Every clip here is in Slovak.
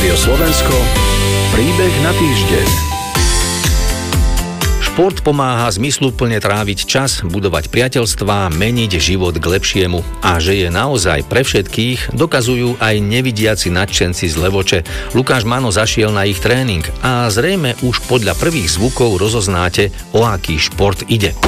Rádio Slovensko, príbeh na týždeň. Šport pomáha zmysluplne tráviť čas, budovať priateľstvá, meniť život k lepšiemu. A že je naozaj pre všetkých, dokazujú aj nevidiaci nadšenci z Levoče. Lukáš Mano zašiel na ich tréning a zrejme už podľa prvých zvukov rozoznáte, o aký šport ide.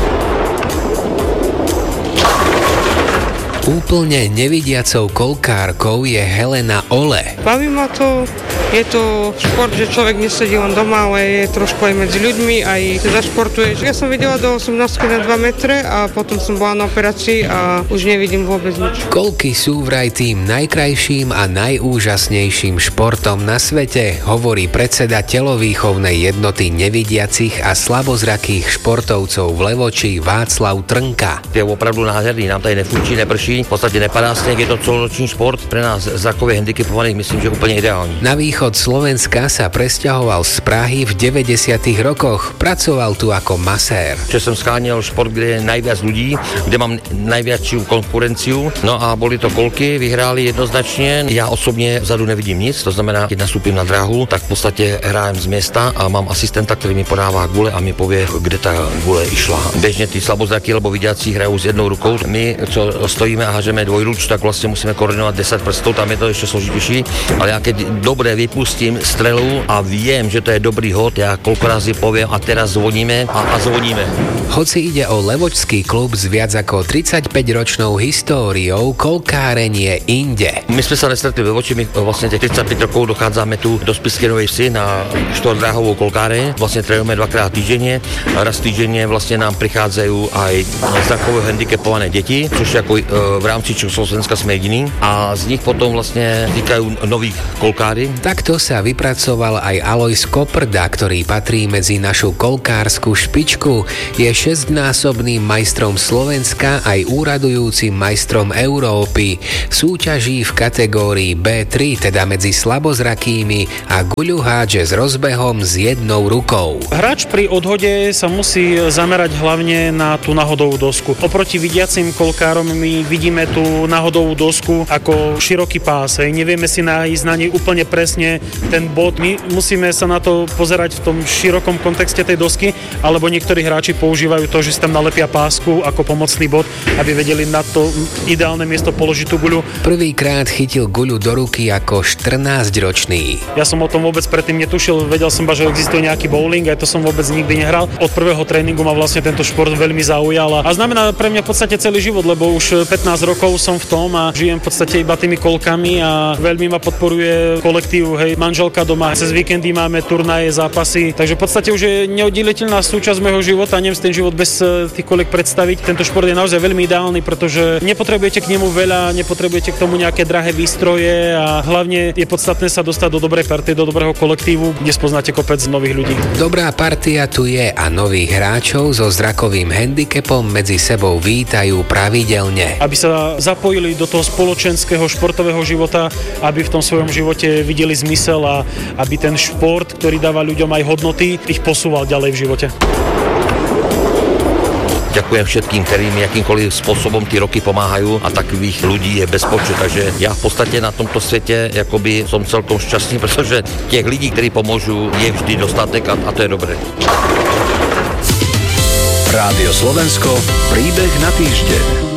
Úplne nevidiacou kolkárkou je Helena Ole. Baví ma to, je to šport, že človek nesedí len doma, ale je trošku aj medzi ľuďmi, aj zašportuješ. Ja som videla do 18 na 2 metre a potom som bola na operácii a už nevidím vôbec nič. Kolky sú vraj tým najkrajším a najúžasnejším športom na svete, hovorí predseda telovýchovnej jednoty nevidiacich a slabozrakých športovcov v Levoči Václav Trnka. Je opravdu nádherný, nám tady nefučí, neprší, v podstate nepadá sneh, je to celoročný šport, pre nás zrakově handicapovaných myslím, že úplně ideální. Na východ Slovenska sa presťahoval z Prahy v 90. rokoch. Pracoval tu ako masér. Že som skáněl šport, kde je najviac ľudí, kde mám najviaciu konkurenciu. No a boli to kolky, vyhráli jednoznačne. Ja osobne vzadu nevidím nic, to znamená, keď nastúpim na dráhu, tak v podstate hrájem z miesta a mám asistenta, ktorý mi podává gule a mi povie, kde tá gule išla. Bežne tí slabozraky alebo vidiaci hrajú s jednou rukou. My, čo stojíme a hážeme dvojruč, tak vlastne musíme koordinovať 10 prstov, tam je to ešte složitejší. Ale ja keď dobre vypustím strelu a viem, že to je dobrý hod, ja koľko razy poviem a teraz zvoníme a zvoníme. Hoci ide o levočský klub s viac ako 35-ročnou históriou, kolkáreň je inde. My sme sa nestretli ve Levoči, my vlastne tých 35 rokov dochádzame tu do Spišskej Novej Vsi na štvordráhovú kolkáreň. Vlastne trénujeme dvakrát týždenne. Raz týždenne vlastne nám prichádzajú aj zrakovo handicapované deti, což ako v rámci Československa sme jediní. A z nich potom vlastne vznikajú noví kolkári. Takto sa vypracoval aj Alojz Koprda, ktorý patrí medzi našu kolkárskú špičku. Je 6-násobným majstrom Slovenska aj úradujúcim majstrom Európy. Súťaží v kategórii B3, teda medzi slabozrakými, a guľu hádže s rozbehom s jednou rukou. Hráč pri odhode sa musí zamerať hlavne na tú náhodovú dosku. Oproti vidiacim kolkárom my vidíme tú náhodovú dosku ako široký pás. Nevieme si nájsť na nej úplne presne ten bod. My musíme sa na to pozerať v tom širokom kontexte tej dosky, alebo niektorí hráči používajú to, že si tam nalepia pásku ako pomocný bod, aby vedeli na to ideálne miesto položiť tú guľu. Prvýkrát chytil guľu do ruky ako 14-ročný. Ja som o tom vôbec predtým netušil, vedel som že existuje nejaký bowling, aj to som vôbec nikdy nehral. Od prvého tréningu ma vlastne tento šport veľmi zaujal a znamená pre mňa v podstate celý život, lebo už 15 rokov som v tom a žijem v podstate iba tými kolkami a veľmi ma podporuje kolektív, hej, manželka doma, cez víkendy máme turnaje, zápasy, takže v podstate už je neoddeliteľná súčasť môjho života, neviem si ten život bez tých kolek predstaviť. Tento šport je naozaj veľmi ideálny, pretože nepotrebujete k nemu veľa, nepotrebujete k tomu nejaké drahé výstroje a hlavne je podstatné sa dostať do dobrej partie, do dobrého kolektívu, kde spoznáte kopec nových ľudí. Dobrá partia tu je a nových hráčov so zrakovým handicapom medzi sebou vítajú pravidelne. Aby sa zapojili do toho spoločenského športového života, aby v tom svojom živote videli zmysel a aby ten šport, ktorý dáva ľuďom aj hodnoty, ich posúval ďalej v živote. Ďakujem všetkým, ktorým jakýmkoľvek spôsobom tí roky pomáhajú a takových ľudí je bezpočet. Takže ja v podstate na tomto svete jakoby som celkom šťastný, pretože těch lidí, ktorí pomôžu, je vždy dostatek a to je dobré. Rádio Slovensko, príbeh na týždeň.